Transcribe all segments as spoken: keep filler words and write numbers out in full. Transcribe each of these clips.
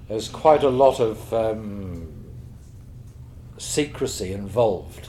there's quite a lot of um, secrecy involved.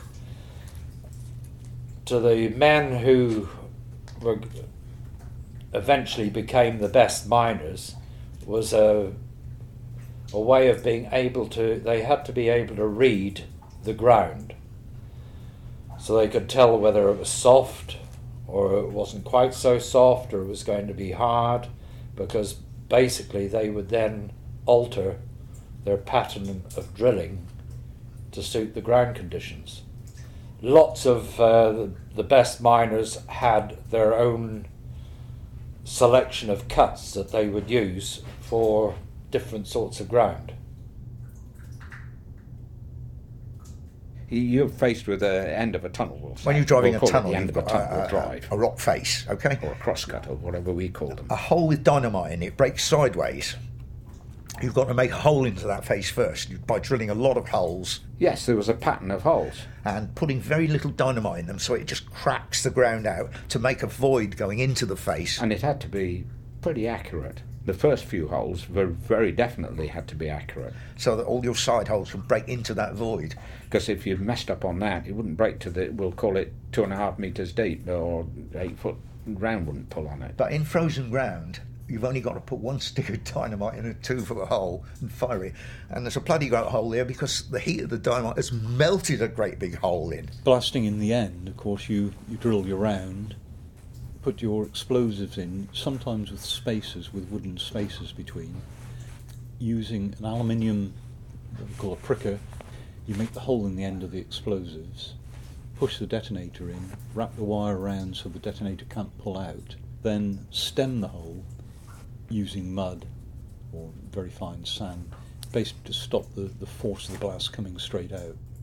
To the men who were eventually became the best miners was a, a way of being able to, they had to be able to read the ground. So they could tell whether it was soft or it wasn't quite so soft or it was going to be hard, because basically they would then alter their pattern of drilling to suit the ground conditions. Lots of uh, the, the best miners had their own selection of cuts that they would use for different sorts of ground. You're faced with the end of a tunnel. We'll say. When you're driving we'll a call tunnel, it the end you've of a got tunnel a, or drive, a, a rock face, okay? or a crosscut, or whatever we call them. A hole with dynamite in it breaks sideways. You've got to make a hole into that face first by drilling a lot of holes. Yes, there was a pattern of holes. And putting very little dynamite in them so it just cracks the ground out to make a void going into the face. And it had to be pretty accurate. The first few holes very, very definitely had to be accurate. So that all your side holes would break into that void. Because if you messed up on that, it wouldn't break to the, we'll call it two and a half metres deep, or eight foot round wouldn't pull on it. But in frozen ground, you've only got to put one stick of dynamite in a two-foot hole and fire it. And there's a bloody great hole there because the heat of the dynamite has melted a great big hole in. Blasting in the end, of course, you, you drill your round, put your explosives in, sometimes with spacers, with wooden spacers between, using an aluminium, what we call a pricker. You make the hole in the end of the explosives, push the detonator in, wrap the wire around so the detonator can't pull out, then stem the hole using mud or very fine sand, basically to stop the, the force of the blast coming straight out.